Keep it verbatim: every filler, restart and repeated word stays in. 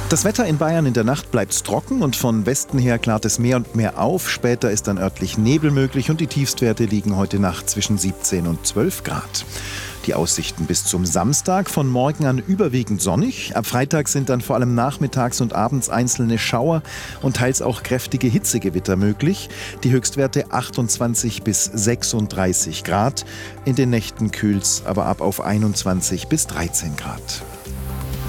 Das Wetter in Bayern in der Nacht bleibt trocken und von Westen her klart es mehr und mehr auf. Später ist dann örtlich Nebel möglich und die Tiefstwerte liegen heute Nacht zwischen siebzehn und zwölf Grad. Die Aussichten bis zum Samstag: von morgen an überwiegend sonnig. Ab Freitag sind dann vor allem nachmittags und abends einzelne Schauer und teils auch kräftige Hitzegewitter möglich. Die Höchstwerte achtundzwanzig bis sechsunddreißig Grad. In den Nächten kühlt's aber ab auf einundzwanzig bis dreizehn Grad.